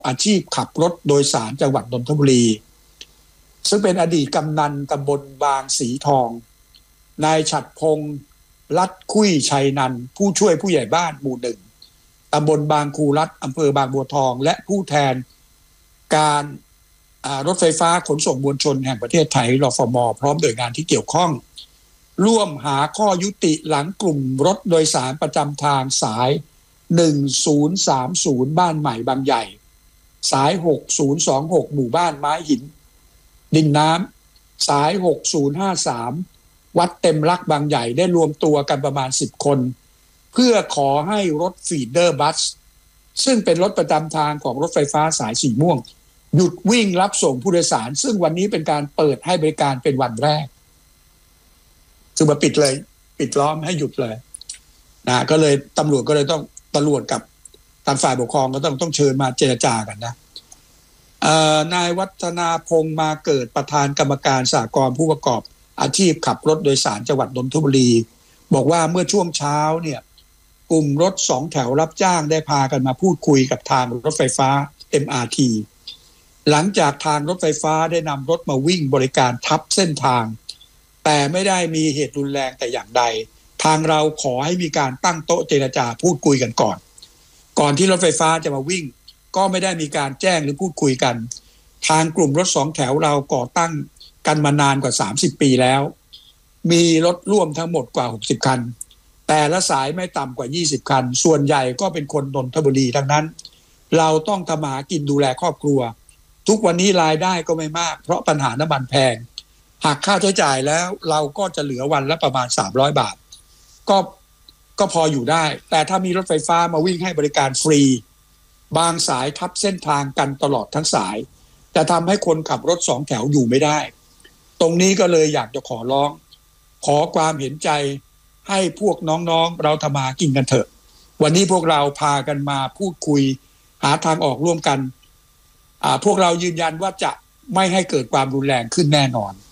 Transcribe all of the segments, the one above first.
อาชีพขับรถโดยสารจังหวัดนนทบุรีซึ่งเป็นอดีตกำนันตำบลบางสีทองนายฉัตรพงษ์ลัดคุยชัยนันท์ผู้ช่วยผู้ใหญ่บ้านหมู่หนึ่งตำบลบางคูรัฐอำเภอบางบัวทองและผู้แทนการรถไฟฟ้าขนส่งมวลชนแห่งประเทศไทยรฟม.พร้อมหน่วยงานที่เกี่ยวข้องร่วมหาข้อยุติหลังกลุ่มรถโดยสารประจำทางสาย1030บ้านใหม่บางใหญ่สาย6026หมู่บ้านไม้หินดินน้ำสาย6053วัดเต็มรักบางใหญ่ได้รวมตัวกันประมาณ10คนเพื่อขอให้รถฟีดเดอร์บัสซึ่งเป็นรถประจำทางของรถไฟฟ้าสายสีม่วงหยุดวิ่งรับส่งผู้โดยสารซึ่งวันนี้เป็นการเปิดให้บริการเป็นวันแรกคือมาปิดเลยปิดล้อมให้หยุดเลยนะก็เลยตำรวจก็เลยต้องตำรวจกับทางฝ่ายปกครองก็ต้องเชิญมาเจรจากันนะนายวัฒนาพงษ์มาเกิดประธานกรรมการสหกรณ์ผู้ประกอบอาชีพขับรถโดยสารจังหวัดนนทบุรีบอกว่าเมื่อช่วงเช้าเนี่ยกลุ่มรถ2แถวรับจ้างได้พากันมาพูดคุยกับทางรถไฟฟ้า MRT หลังจากทางรถไฟฟ้าได้นำรถมาวิ่งบริการทับเส้นทางแต่ไม่ได้มีเหตุรุนแรงแต่อย่างใดทางเราขอให้มีการตั้งโต๊ะเจรจาพูดคุยกันก่อนที่รถไฟฟ้าจะมาวิ่งก็ไม่ได้มีการแจ้งหรือพูดคุยกันทางกลุ่มรถ2แถวเราก่อตั้งกันมานานกว่า30ปีแล้วมีรถร่วมทั้งหมดกว่า60คันแต่ละสายไม่ต่ำกว่า20คันส่วนใหญ่ก็เป็นคนนนทบุรีทั้งนั้นเราต้องทำมาหากินดูแลครอบครัวทุกวันนี้รายได้ก็ไม่มากเพราะปัญหาน้ำมันแพงหักค่าใช้จ่ายแล้วเราก็จะเหลือวันละประมาณ300บาทก็พออยู่ได้แต่ถ้ามีรถไฟฟ้ามาวิ่งให้บริการฟรีบางสายทับเส้นทางกันตลอดทั้งสายจะทำให้คนขับรถ2แถวอยู่ไม่ได้ตรงนี้ก็เลยอยากจะขอร้องขอความเห็นใจให้พวกน้องๆเราทำมากินกันเถอะวันนี้พวกเราพากันมาพูดคุยหาทางออกร่วมกันพวกเรายืนยันว่าจะไม่ให้เกิดความรุนแรงขึ้นแน่นอน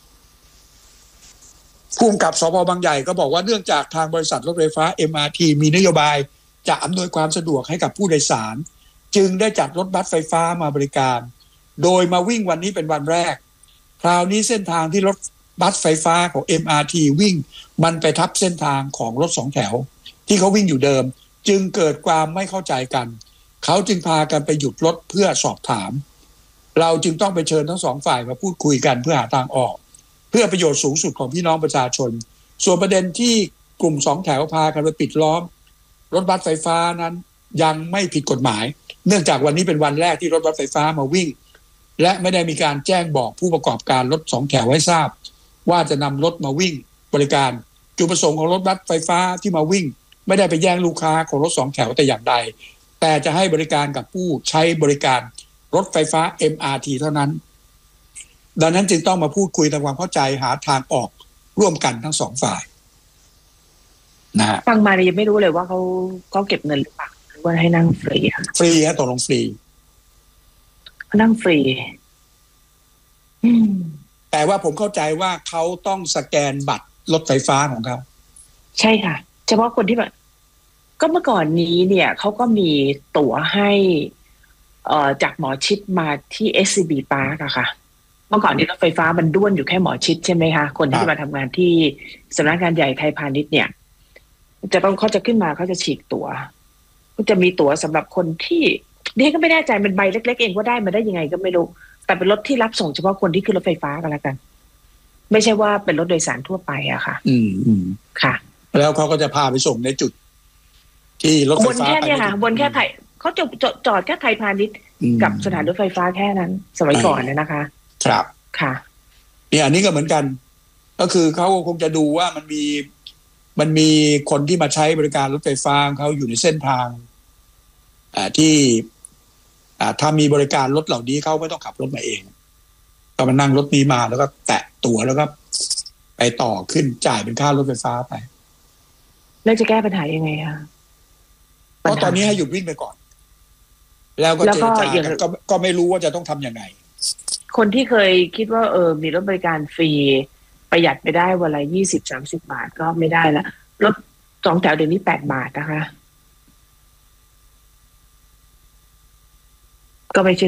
ผู้กำกับสภ.บางใหญ่ก็บอกว่าเนื่องจากทางบริษัทรถไฟฟ้า MRT มีนโยบายจะอำนวยความสะดวกให้กับผู้โดยสารจึงได้จัดรถบัสไฟฟ้ามาบริการโดยมาวิ่งวันนี้เป็นวันแรกคราวนี้เส้นทางที่รถบัสไฟฟ้าของ MRT วิ่งมันไปทับเส้นทางของรถ2แถวที่เขาวิ่งอยู่เดิมจึงเกิดความไม่เข้าใจกันเขาจึงพากันไปหยุดรถเพื่อสอบถามเราจึงต้องไปเชิญทั้ง2ฝ่ายมาพูดคุยกันเพื่อหาทางออกเพื่อประโยชน์สูงสุดของพี่น้องประชาชนส่วนประเด็นที่กลุ่ม2แถวพากันไปปิดล้อมรถบัสไฟฟ้านั้นยังไม่ผิดกฎหมายเนื่องจากวันนี้เป็นวันแรกที่รถบัสไฟฟ้ามาวิ่งและไม่ได้มีการแจ้งบอกผู้ประกอบการรถ2แถวให้ทราบว่าจะนำรถมาวิ่งบริการจุดประสงค์ของรถบัสไฟฟ้าที่มาวิ่งไม่ได้ไปแย่งลูกค้าของรถ2แถวแต่อย่างใดแต่จะให้บริการกับผู้ใช้บริการรถไฟฟ้า MRT เท่านั้นดังนั้นจึงต้องมาพูดคุยทำความเข้าใจหาทางออกร่วมกันทั้ง2ฝ่ายนะฮะฟังมายังไม่รู้เลยว่าเขาเก็บเงินหรือเปล่าหรือว่าให้นั่งฟรีฟรีฮะตกลงฟรีนั่งฟรีแต่ว่าผมเข้าใจว่าเขาต้องสแกนบัตรรถไฟฟ้าของเขาใช่ค่ะเฉพาะคนที่แบบก็เมื่อก่อนนี้เนี่ยเขาก็มีตั๋วให้จากหมอชิดมาที่ SCB Park อะค่ะเมื่อก่อนนี้รถไฟฟ้ามันด้วนอยู่แค่หมอชิดใช่ไหมคะคนที่มาทำงานที่สำนักงานใหญ่ไทยพาณิชย์เนี่ยเขาจะขึ้นมาเขาจะฉีกตั๋วก็จะมีตั๋วสำหรับคนที่นี่ก็ไม่แน่ใจเป็นใบเล็กๆเองว่าได้มาได้ยังไงก็ไม่รู้แต่เป็นรถที่รับส่งเฉพาะคนที่ขึ้นรถไฟฟ้ากันแล้วกันไม่ใช่ว่าเป็นรถโดยสารทั่วไปอะค่ะค่ะแล้วเขาก็จะพาไปส่งในจุดที่รถไฟฟ้าบนแค่เนี่ยค่ะบนแค่ไทยเขาจอดแค่ไทยพาณิชย์กับสถานรถไฟฟ้าแค่นั้นสมัยก่อนเนี่ยนะคะครับค่ะเนี่ยอันนี้ก็เหมือนกันก็คือเขาคงจะดูว่ามันมีคนที่มาใช้บริการรถไฟฟ้าเขาอยู่ในเส้นทางที่ถ้ามีบริการรถเหล่านี้เขาไม่ต้องขับรถมาเองก็มานั่งรถนี้มาแล้วก็แตะตั๋วแล้วก็ไปต่อขึ้นจ่ายเป็นค่ารถไฟฟ้าไปแล้วจะแก้ปัญหายังไงคะเพราะตอนนี้ให้หยุดวิ่งไปก่อนแล้วก็เจรจากันก็ไม่รู้ว่าจะต้องทำยังไงคนที่เคยคิดว่ามีรถบริการฟรีประหยัดไปได้วันละ20-30 บาทก็ไม่ได้แล้วรถ2แถวเดี๋ยวนี้8 บาทนะคะก็ไม่ใช่